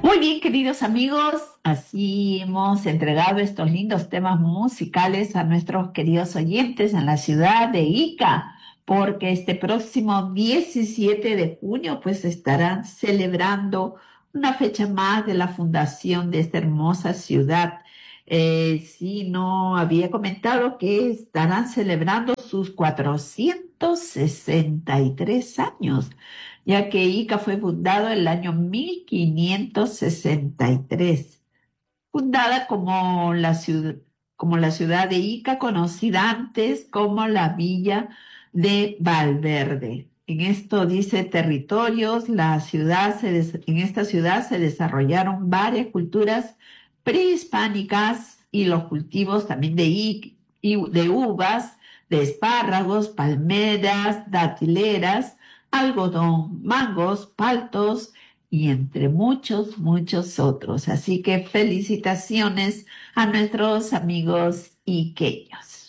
Muy bien, queridos amigos, así hemos entregado estos lindos temas musicales a nuestros queridos oyentes en la ciudad de Ica, porque este próximo 17 de junio pues estarán celebrando una fecha más de la fundación de esta hermosa ciudad. Sí, no había comentado que estarán celebrando sus 463 años, ya que Ica fue fundado en el año 1563, fundada como la ciudad de Ica, conocida antes como la Villa de Valverde. En esto dice territorios, en esta ciudad se desarrollaron varias culturas prehispánicas y los cultivos también de uvas, de espárragos, palmeras, datileras, algodón, mangos, paltos y entre muchos, muchos otros. Así que felicitaciones a nuestros amigos iqueños.